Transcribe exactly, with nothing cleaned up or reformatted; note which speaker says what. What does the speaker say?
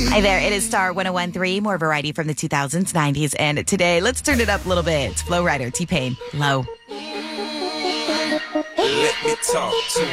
Speaker 1: Hi there. It is Star one oh one point three. More variety from the two thousands, nineties, and today. Let's turn it up a little bit. It's Flo Rida, T-Pain, Low.
Speaker 2: Let me talk to